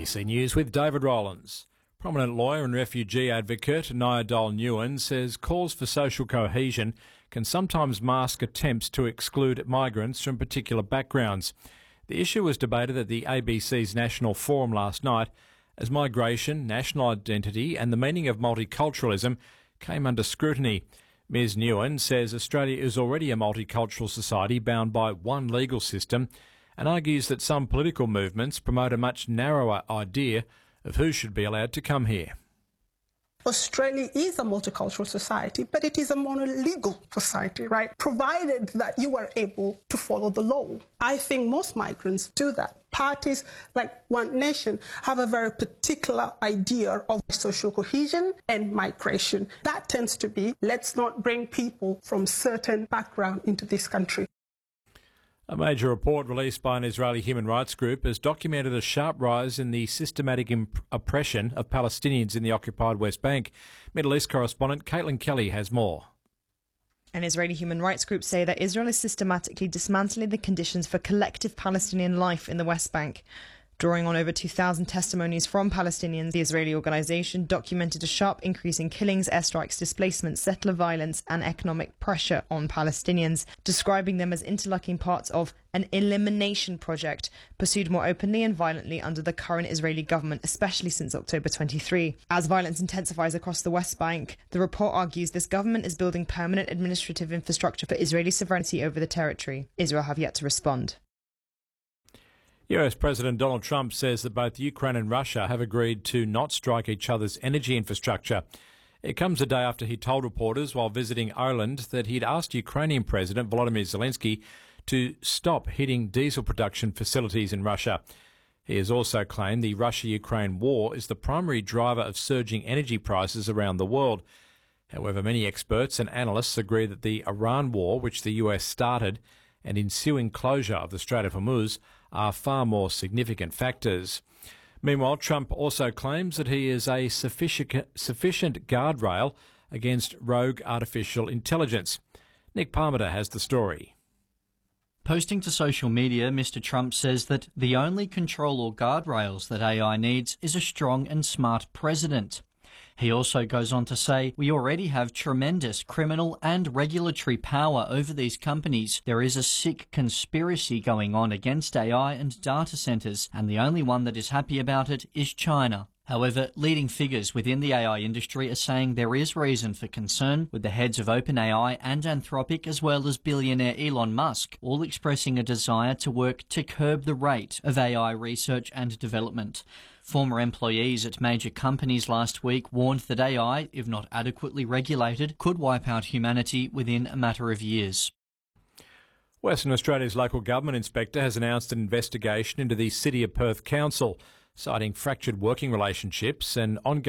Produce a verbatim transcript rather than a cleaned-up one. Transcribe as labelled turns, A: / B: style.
A: A B C News with David Rowlands. Prominent lawyer and refugee advocate Nyadol Nguyen says calls for social cohesion can sometimes mask attempts to exclude migrants from particular backgrounds. The issue was debated at the A B C's National Forum last night as migration, national identity and the meaning of multiculturalism came under scrutiny. Miz Nguyen says Australia is already a multicultural society bound by one legal system and argues that some political movements promote a much narrower idea of who should be allowed to come here.
B: Australia is a multicultural society, but it is a monolegal society, right? Provided that you are able to follow the law. I think most migrants do that. Parties like One Nation have a very particular idea of social cohesion and migration. That tends to be, let's not bring people from certain background into this country.
A: A major report released by an Israeli human rights group has documented a sharp rise in the systematic imp- oppression of Palestinians in the occupied West Bank. Middle East correspondent Caitlin Kelly has more.
C: An Israeli human rights group say that Israel is systematically dismantling the conditions for collective Palestinian life in the West Bank. Drawing on over two thousand testimonies from Palestinians, the Israeli organisation documented a sharp increase in killings, airstrikes, displacement, settler violence and economic pressure on Palestinians, describing them as interlocking parts of an elimination project pursued more openly and violently under the current Israeli government, especially since October twenty-third. As violence intensifies across the West Bank, the report argues this government is building permanent administrative infrastructure for Israeli sovereignty over the territory. Israel have yet to respond.
A: U S President Donald Trump says that both Ukraine and Russia have agreed to not strike each other's energy infrastructure. It comes a day after he told reporters while visiting Ireland that he'd asked Ukrainian President Volodymyr Zelensky to stop hitting diesel production facilities in Russia. He has also claimed the Russia-Ukraine war is the primary driver of surging energy prices around the world. However, many experts and analysts agree that the Iran war, which the U S started, and ensuing closure of the Strait of Hormuz are far more significant factors. Meanwhile, Trump also claims that he is a sufficient, sufficient guardrail against rogue artificial intelligence. Nick Parmenter has the story.
D: Posting to social media, Mister Trump says that the only control or guardrails that A I needs is a strong and smart president. He also goes on to say, we already have tremendous criminal and regulatory power over these companies. There is a sick conspiracy going on against A I and data centers, and the only one that is happy about it is China. However, leading figures within the A I industry are saying there is reason for concern, with the heads of OpenAI and Anthropic as well as billionaire Elon Musk all expressing a desire to work to curb the rate of A I research and development. Former employees at major companies last week warned that A I, if not adequately regulated, could wipe out humanity within a matter of years.
A: Western Australia's local government inspector has announced an investigation into the City of Perth Council, citing fractured working relationships and ongoing